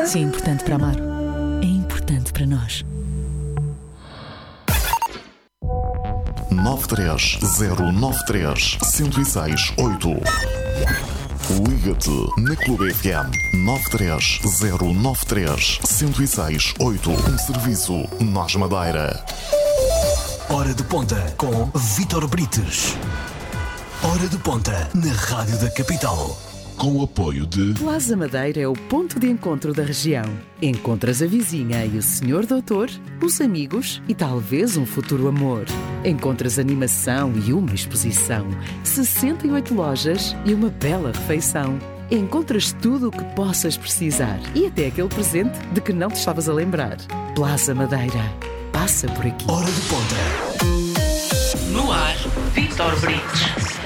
Se é importante para amar, é importante para nós. 93093-1068. Liga-te na Clube FM 93093-1068. Um serviço Nós Madeira. Hora de Ponta com Vítor Brites. Hora de Ponta na Rádio da Capital. Com o apoio de Plaza Madeira é o ponto de encontro da região. Encontras a vizinha e o senhor doutor, os amigos e talvez um futuro amor. Encontras animação e uma exposição, 68 lojas e uma bela refeição. Encontras tudo o que possas precisar e até aquele presente de que não te estavas a lembrar. Plaza Madeira. Passa por aqui. Hora de Ponta. No ar, Vítor Brites.